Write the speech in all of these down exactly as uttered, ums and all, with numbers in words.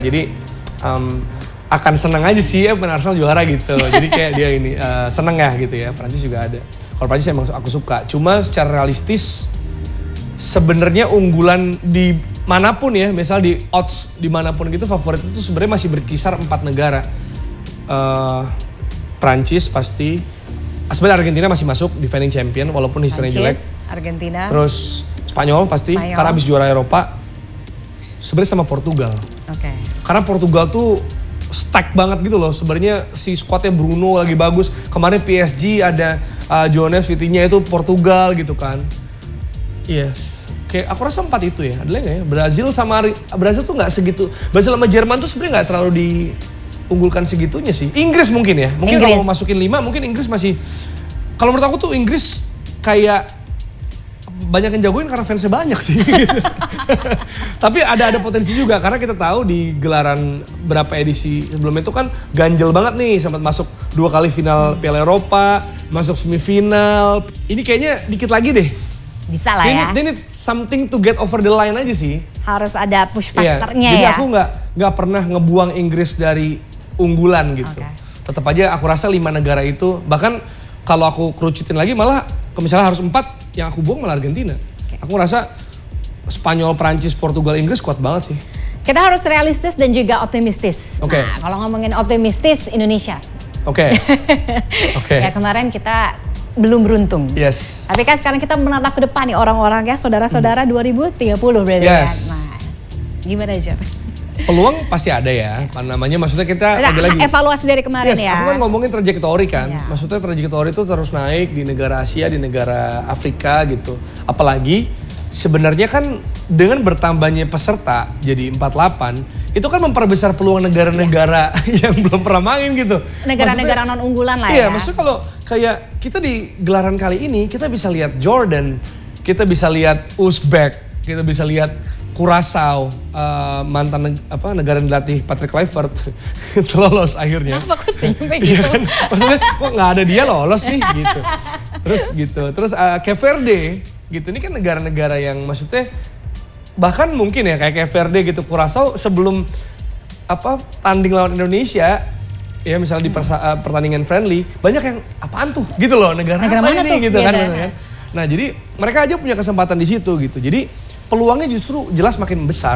Jadi um, akan seneng aja sih ya Arsenal juara gitu. Jadi kayak dia ini uh, seneng ya gitu ya. Prancis juga ada. Kalau Prancis emang aku suka. Cuma secara realistis sebenarnya unggulan di manapun ya, misal di odds dimanapun gitu favorit itu sebenarnya masih berkisar empat negara. Uh, Prancis pasti. Sebenarnya Argentina masih masuk defending champion walaupun historinya jelek. Argentina. Terus Spanyol pasti Spanyol. Karena habis juara Eropa. Sebenarnya sama Portugal. Oke. Okay. Karena Portugal tuh stack banget gitu loh. Sebenarnya si squadnya Bruno lagi bagus. Kemarin P S G ada uh, Jonas Vitinha itu Portugal gitu kan. Iya. Yes. Kayak aku rasa empat itu ya. Ada lagi nggak ya? Brazil sama Brazil tuh nggak segitu. Brazil sama Jerman tuh sebenarnya nggak terlalu diunggulkan segitunya sih. Inggris mungkin ya. Mungkin kalau mau masukin lima, mungkin Inggris masih. Kalau menurut aku tuh Inggris kayak banyak yang jagoin karena fansnya banyak sih. Tapi ada ada potensi juga karena kita tahu di gelaran berapa edisi sebelumnya itu kan ganjel banget nih, sempat masuk dua kali final Piala Eropa, masuk semifinal. Ini kayaknya dikit lagi deh. Bisa lah ya. They need something to get over the line aja sih. Harus ada push factornya iya. Jadi ya. aku nggak nggak pernah ngebuang Inggris dari unggulan gitu. Okay. Tetap aja aku rasa lima negara itu, bahkan kalau aku kerucutin lagi malah misalnya harus empat, yang aku buang malah Argentina. Okay. Aku rasa Spanyol, Prancis, Portugal, Inggris kuat banget sih. Kita harus realistis dan juga optimistis. Okay. Nah, kalau ngomongin optimistis, Indonesia. Oke. Okay. Okay. Ya kemarin kita belum beruntung. Yes. Tapi kan sekarang kita menatap ke depan nih orang-orang ya, saudara-saudara hmm. dua ribu tiga puluh berarti yes. kan. Nah, gimana aja? Peluang pasti ada ya, apa namanya maksudnya kita nah, lagi-lagi evaluasi dari kemarin yes, ya. Aku kan ngomongin trajektori kan, yeah. Maksudnya trajektori itu terus naik di negara Asia, di negara Afrika gitu. Apalagi sebenarnya kan dengan bertambahnya peserta jadi empat puluh delapan, itu kan memperbesar peluang negara-negara yeah. yang belum pernah main gitu. Negara-negara non unggulan lah iya, ya. Iya, maksudnya kalau kayak kita di gelaran kali ini kita bisa lihat Jordan, kita bisa lihat Uzbek, kita bisa lihat Curaçao, uh, mantan apa negara yang dilatih Patrick Kluivert lolos akhirnya. Kenapa kok senyum kayak gitu? Kan? Maksudnya kok nggak ada dia lolos nih gitu. Terus gitu, terus uh, Cape Verde gitu, ini kan negara-negara yang maksudnya bahkan mungkin ya kayak Cape Verde gitu, Curaçao sebelum apa tanding lawan Indonesia ya misalnya di persa, uh, pertandingan friendly banyak yang apaan tuh gitu loh, negara, negara apa ini tuh? Gitu kan, kan. Nah jadi mereka aja punya kesempatan di situ gitu. Jadi peluangnya justru jelas makin besar.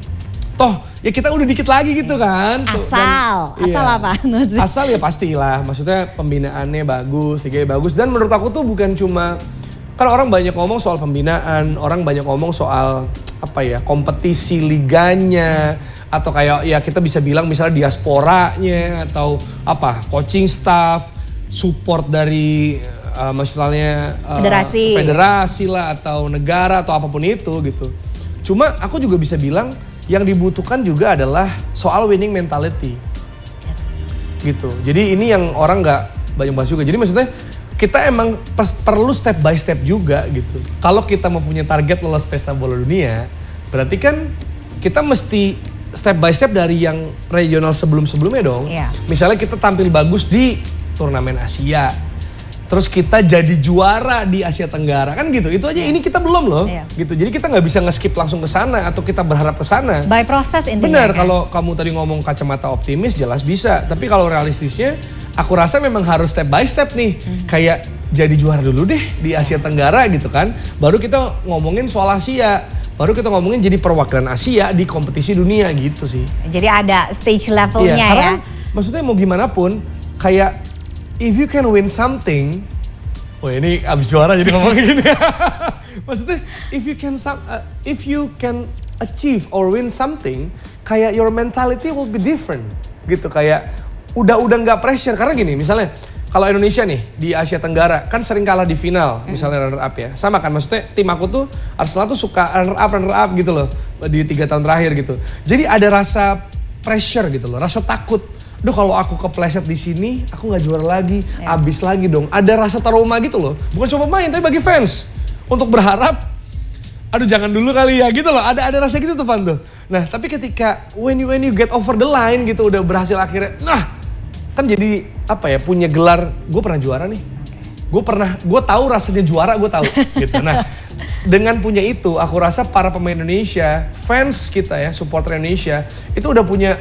Toh ya kita udah dikit lagi gitu kan. Asal, dan, asal iya. apa? Asal ya pastilah, maksudnya pembinaannya bagus, liganya bagus. Dan menurut aku tuh bukan cuma, kan orang banyak ngomong soal pembinaan, orang banyak ngomong soal apa ya, kompetisi liganya, atau kayak ya kita bisa bilang misalnya diasporanya, atau apa, coaching staff, support dari Uh, misalnya uh, federasi. federasi lah atau negara atau apapun itu gitu. Cuma aku juga bisa bilang yang dibutuhkan juga adalah soal winning mentality. Yes. Gitu. Jadi ini yang orang nggak banyak bahas juga. Jadi maksudnya kita emang pas, perlu step by step juga gitu. Kalau kita mempunyai target lolos pesta bola dunia, berarti kan kita mesti step by step dari yang regional sebelum-sebelumnya dong. Yeah. Misalnya kita tampil bagus di turnamen Asia. Terus kita jadi juara di Asia Tenggara kan gitu. Itu aja yeah. ini kita belum loh. Yeah. Gitu. Jadi kita nggak bisa nge-skip langsung ke sana atau kita berharap ke sana. By proses intinya. Benar, kan? Kalau kamu tadi ngomong kacamata optimis jelas bisa. Tapi kalau realistisnya aku rasa memang harus step by step nih. Mm-hmm. Kayak jadi juara dulu deh di Asia Tenggara gitu kan. Baru kita ngomongin soal Asia. Baru kita ngomongin jadi perwakilan Asia di kompetisi dunia gitu sih. Jadi ada stage levelnya iya, ya. Karena maksudnya mau gimana pun kayak if you can win something, oh ini abis juara jadi ngomong gini. Maksudnya, if you can uh, if you can achieve or win something, kayak your mentality will be different, gitu. Kayak udah udah nggak pressure karena gini, misalnya kalau Indonesia nih di Asia Tenggara kan sering kalah di final, misalnya runner up ya, sama kan. Maksudnya tim aku tuh Arsenal tuh suka runner up runner up gitu loh di tiga tahun terakhir gitu. Jadi ada rasa pressure gitu loh, rasa takut. Duh kalau aku kepleset di sini, aku nggak juara lagi, ya. Abis lagi dong. Ada rasa trauma gitu loh. Bukan cuma main, tapi bagi fans untuk berharap, aduh jangan dulu kali ya gitu loh. Ada ada rasa gitu tuh Van tuh. Nah tapi ketika when you when you get over the line gitu, udah berhasil akhirnya, nah kan jadi apa ya, punya gelar. Gue pernah juara nih. Gue pernah, gue tahu rasanya juara, gue tahu. Gitu. Nah dengan punya itu, aku rasa para pemain Indonesia, fans kita ya, supporter Indonesia, itu udah punya